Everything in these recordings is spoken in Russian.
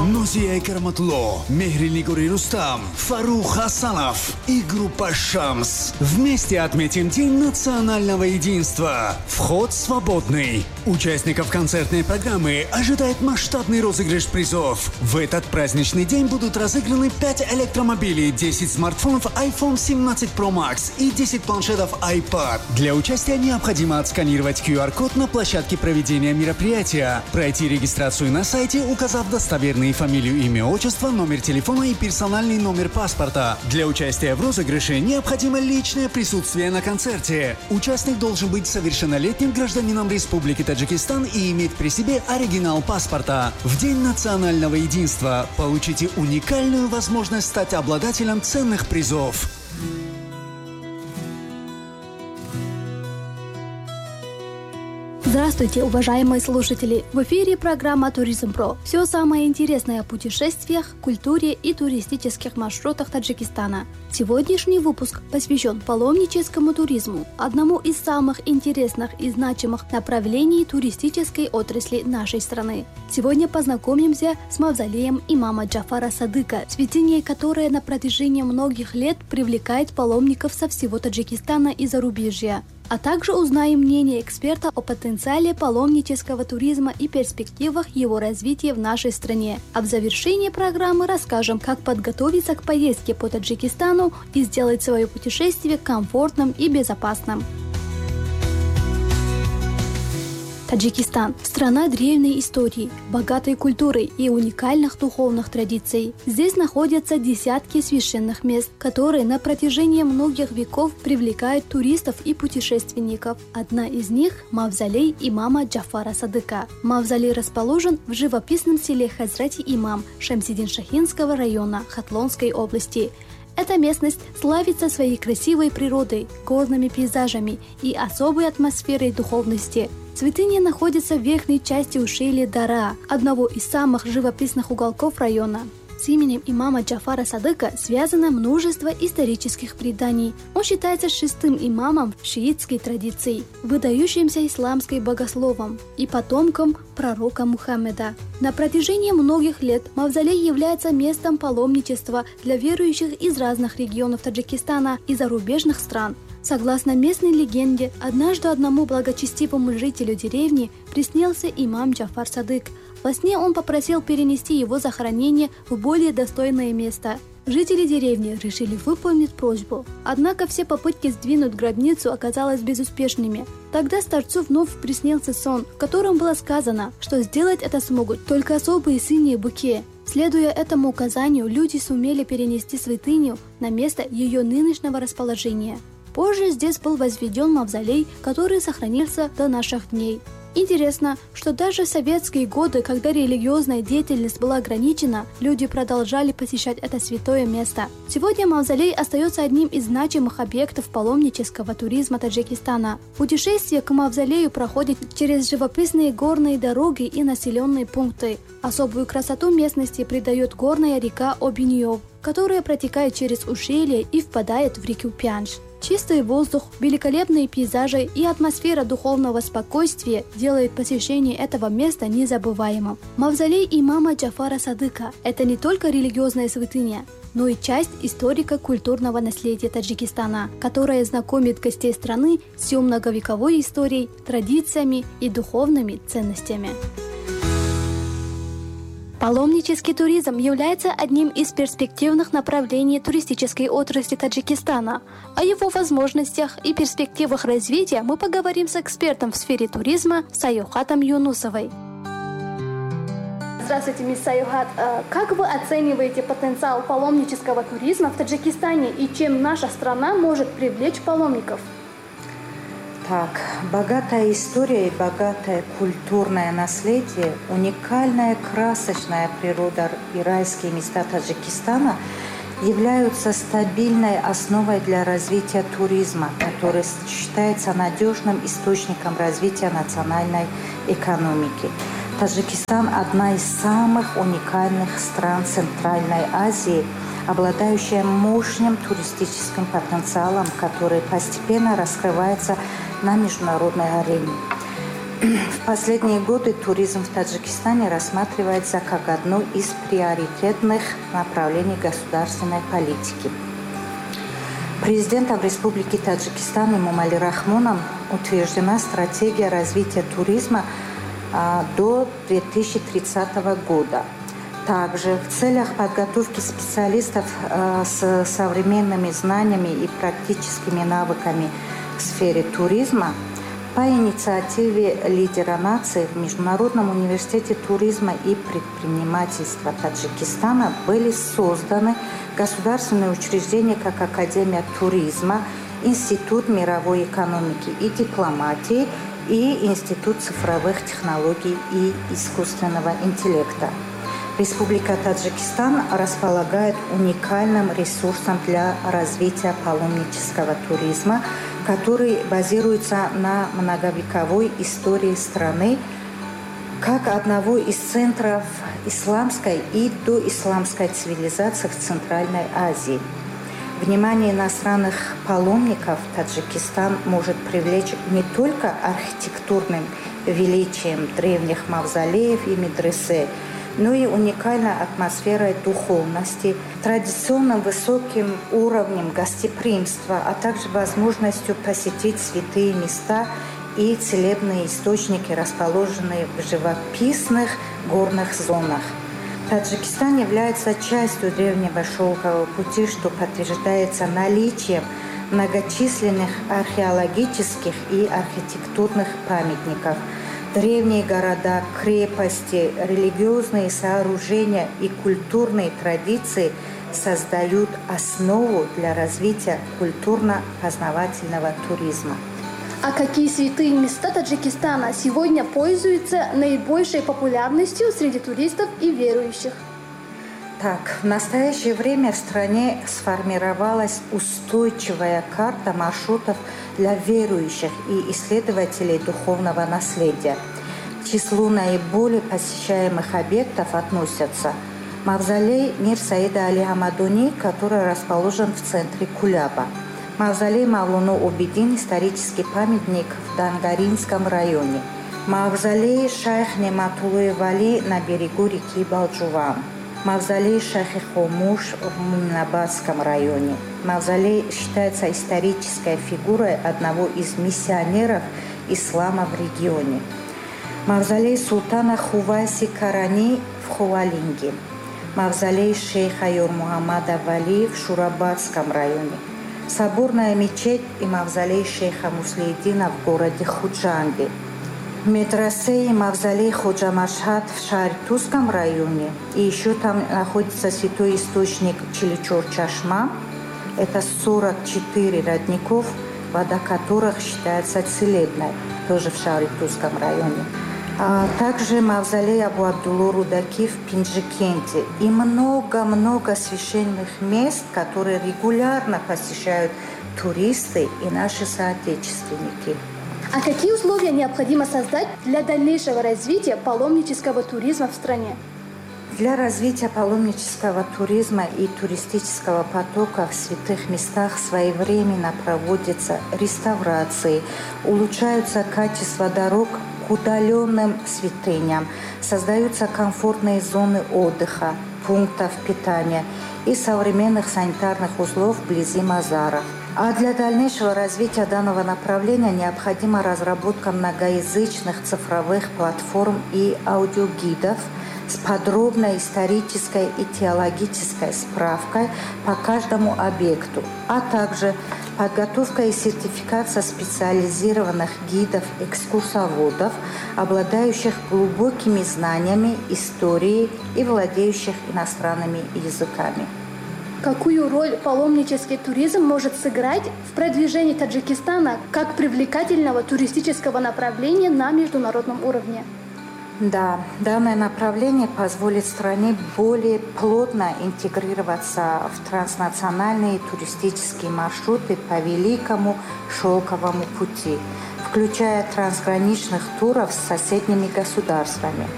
Нозия Караматулло, Мехрилигори Рустам, Фарух Хасанов и группа «Шамс». Вместе отметим День национального единства. Вход свободный. Участников концертной программы ожидает масштабный розыгрыш призов. В этот праздничный день будут разыграны 5 электромобилей, 10 смартфонов iPhone 17 Pro Max и 10 планшетов iPad. Для участия необходимо отсканировать QR-код на площадке проведения мероприятия, пройти регистрацию на сайте, указав достоверные фамилию, имя, отчество, номер телефона и персональный номер паспорта. Для участия в розыгрыше необходимо личное присутствие на концерте. Участник должен быть совершеннолетним гражданином Республики Таджикистан и иметь при себе оригинал паспорта. В День национального единства получите уникальную возможность стать обладателем ценных призов. Здравствуйте, уважаемые слушатели! В эфире программа «Туризм Про». Все самое интересное о путешествиях, культуре и туристических маршрутах Таджикистана. Сегодняшний выпуск посвящен паломническому туризму, одному из самых интересных и значимых направлений туристической отрасли нашей страны. Сегодня познакомимся с мавзолеем имама Джафара Садыка, святыней, которая на протяжении многих лет привлекает паломников со всего Таджикистана и зарубежья. А также узнаем мнение эксперта о потенциале паломнического туризма и перспективах его развития в нашей стране. А в завершении программы расскажем, как подготовиться к поездке по Таджикистану и сделать свое путешествие комфортным и безопасным. Таджикистан – страна древней истории, богатой культурой и уникальных духовных традиций. Здесь находятся десятки священных мест, которые на протяжении многих веков привлекают туристов и путешественников. Одна из них – мавзолей имама Джафара Садыка. Мавзолей расположен в живописном селе Хазрати-Имам Шамсидин-Шахинского района Хатлонской области. Эта местность славится своей красивой природой, горными пейзажами и особой атмосферой духовности. Святыня находится в верхней части ущелья Дара, одного из самых живописных уголков района. С именем имама Джафара Садыка связано множество исторических преданий. Он считается шестым имамом в шиитской традиции, выдающимся исламским богословом и потомком пророка Мухаммеда. На протяжении многих лет мавзолей является местом паломничества для верующих из разных регионов Таджикистана и зарубежных стран. Согласно местной легенде, однажды одному благочестивому жителю деревни приснился имам Джафар Садык. Во сне он попросил перенести его захоронение в более достойное место. Жители деревни решили выполнить просьбу. Однако все попытки сдвинуть гробницу оказались безуспешными. Тогда старцу вновь приснился сон, в котором было сказано, что сделать это смогут только особые синие быки. Следуя этому указанию, люди сумели перенести святыню на место ее нынешнего расположения. Позже здесь был возведен мавзолей, который сохранился до наших дней. Интересно, что даже в советские годы, когда религиозная деятельность была ограничена, люди продолжали посещать это святое место. Сегодня мавзолей остается одним из значимых объектов паломнического туризма Таджикистана. Путешествие к мавзолею проходит через живописные горные дороги и населенные пункты. Особую красоту местности придает горная река Обиньев, которая протекает через ущелье и впадает в реку Пянж. Чистый воздух, великолепные пейзажи и атмосфера духовного спокойствия делают посещение этого места незабываемым. Мавзолей имама Джафара Садыка – это не только религиозная святыня, но и часть историко-культурного наследия Таджикистана, которая знакомит гостей страны с ее многовековой историей, традициями и духовными ценностями. Паломнический туризм является одним из перспективных направлений туристической отрасли Таджикистана. О его возможностях и перспективах развития мы поговорим с экспертом в сфере туризма Сайохатом Юнусовой. Здравствуйте, мисс Сайохат. Как вы оцениваете потенциал паломнического туризма в Таджикистане и чем наша страна может привлечь паломников? Так, богатая история и богатое культурное наследие, уникальная красочная природа и райские места Таджикистана являются стабильной основой для развития туризма, который считается надежным источником развития национальной экономики. Таджикистан – одна из самых уникальных стран Центральной Азии, обладающая мощным туристическим потенциалом, который постепенно раскрывается на международной арене. В последние годы туризм в Таджикистане рассматривается как одно из приоритетных направлений государственной политики. Президентом Республики Таджикистан Эмомали Рахмоном утверждена стратегия развития туризма до 2030 года. Также в целях подготовки специалистов с современными знаниями и практическими навыками в сфере туризма по инициативе лидера нации в Международном университете туризма и предпринимательства Таджикистана были созданы государственные учреждения, как Академия туризма, Институт мировой экономики и дипломатии и Институт цифровых технологий и искусственного интеллекта. Республика Таджикистан располагает уникальным ресурсом для развития паломнического туризма, который базируется на многовековой истории страны как одного из центров исламской и доисламской цивилизации в Центральной Азии. Внимание иностранных паломников Таджикистан может привлечь не только архитектурным величием древних мавзолеев и медресе, но и уникальной атмосферой духовности, традиционным высоким уровнем гостеприимства, а также возможностью посетить святые места и целебные источники, расположенные в живописных горных зонах. Таджикистан является частью древнего шелкового пути, что подтверждается наличием многочисленных археологических и архитектурных памятников. Древние города, крепости, религиозные сооружения и культурные традиции создают основу для развития культурно-познавательного туризма. А какие святые места Таджикистана сегодня пользуются наибольшей популярностью среди туристов и верующих? Так, в настоящее время в стране сформировалась устойчивая карта маршрутов для верующих и исследователей духовного наследия. К числу наиболее посещаемых объектов относятся мавзолей Мир Саида Али Хамадуни, который расположен в центре Кулаба, мавзолей Мавлуно Обидин, исторический памятник в Дангаринском районе, мавзолей Шайх Нематулы Вали на берегу реки Балджуван, мавзолей Шахи Хомуш в Мунабадском районе. Мавзолей считается исторической фигурой одного из миссионеров ислама в регионе. Мавзолей султана Хувайси Карани в Хувалинге. Мавзолей шейха Юр Мухаммада Вали в Шурабадском районе. Соборная мечеть и мавзолей шейха Муслиеддина в городе Худжанде. Медресе и мавзолей Ходжа Машхад в Шаритузском районе. И еще там находится святой источник Чиличор-Чашма. Это 44 родников, вода которых считается целебной, тоже в Шаритузском районе. А также мавзолей Абу Абдулло Рудаки в Пинджикенте. И много-много священных мест, которые регулярно посещают туристы и наши соотечественники. А какие условия необходимо создать для дальнейшего развития паломнического туризма в стране? Для развития паломнического туризма и туристического потока в святых местах своевременно проводятся реставрации, улучшаются качество дорог к удаленным святыням, создаются комфортные зоны отдыха, пунктов питания и современных санитарных узлов вблизи мазаров. А для дальнейшего развития данного направления необходима разработка многоязычных цифровых платформ и аудиогидов с подробной исторической и теологической справкой по каждому объекту, а также подготовка и сертификация специализированных гидов-экскурсоводов, обладающих глубокими знаниями истории и владеющих иностранными языками. Какую роль паломнический туризм может сыграть в продвижении Таджикистана как привлекательного туристического направления на международном уровне? Да, данное направление позволит стране более плотно интегрироваться в транснациональные туристические маршруты по Великому Шелковому пути, включая трансграничных туров с соседними государствами.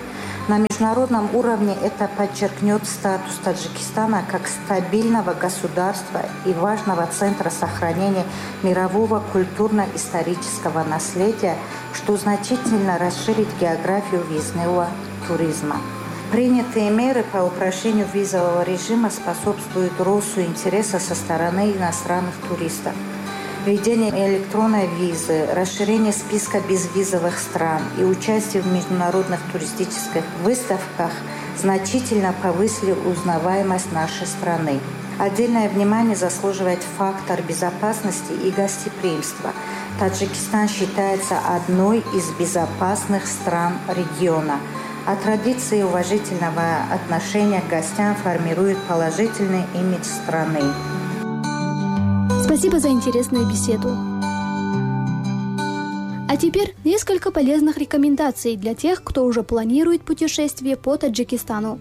На международном уровне это подчеркнет статус Таджикистана как стабильного государства и важного центра сохранения мирового культурно-исторического наследия, что значительно расширит географию въездного туризма. Принятые меры по упрощению визового режима способствуют росту интереса со стороны иностранных туристов. Введение электронной визы, расширение списка безвизовых стран и участие в международных туристических выставках значительно повысили узнаваемость нашей страны. Отдельное внимание заслуживает фактор безопасности и гостеприимства. Таджикистан считается одной из безопасных стран региона, а традиции уважительного отношения к гостям формируют положительный имидж страны. Спасибо за интересную беседу. А теперь несколько полезных рекомендаций для тех, кто уже планирует путешествие по Таджикистану.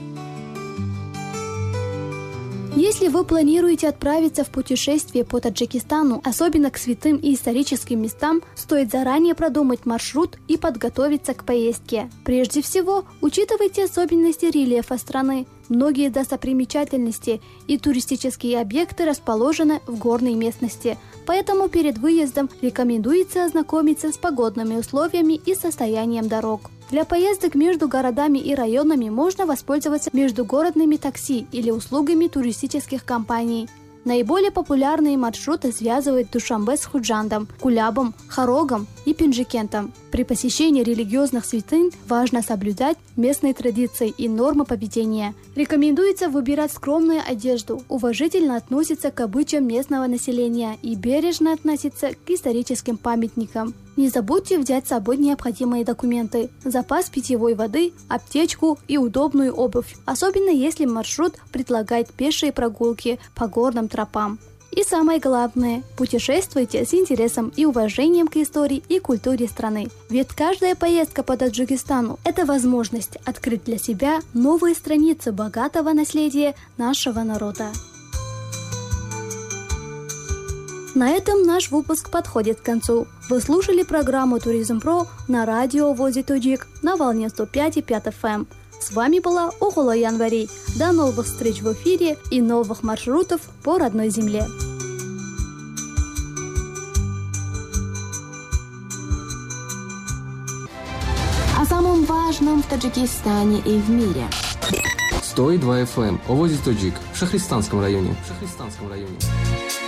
Если вы планируете отправиться в путешествие по Таджикистану, особенно к святым и историческим местам, стоит заранее продумать маршрут и подготовиться к поездке. Прежде всего, учитывайте особенности рельефа страны. Многие достопримечательности и туристические объекты расположены в горной местности, поэтому перед выездом рекомендуется ознакомиться с погодными условиями и состоянием дорог. Для поездок между городами и районами можно воспользоваться междугородными такси или услугами туристических компаний. Наиболее популярные маршруты связывают Душанбе с Худжандом, Кулябом, Хорогом и Пенджикентом. При посещении религиозных святынь важно соблюдать местные традиции и нормы поведения. Рекомендуется выбирать скромную одежду, уважительно относиться к обычаям местного населения и бережно относиться к историческим памятникам. Не забудьте взять с собой необходимые документы, запас питьевой воды, аптечку и удобную обувь, особенно если маршрут предлагает пешие прогулки по горным тропам. И самое главное, путешествуйте с интересом и уважением к истории и культуре страны. Ведь каждая поездка по Таджикистану – это возможность открыть для себя новые страницы богатого наследия нашего народа. На этом наш выпуск подходит к концу. Вы слушали программу «Туризм Про» на радио ВОЗ Таджик на волне 105,5 FM. С вами была Оголо Январи. До новых встреч в эфире и новых маршрутов по родной земле. О самом важном в Таджикистане и в мире. 102 FM. Овози Таджик в Шахристанском районе.